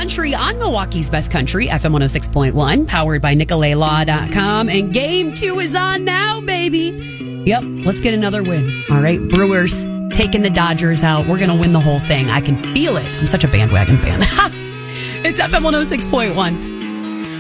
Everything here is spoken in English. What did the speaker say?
Country on Milwaukee's Best Country, FM 106.1, powered by NicoletLaw.com. And game 2 is on now, baby. Yep, let's get another win. All right, Brewers taking the Dodgers out. We're going to win the whole thing. I can feel it. I'm such a bandwagon fan. It's FM 106.1.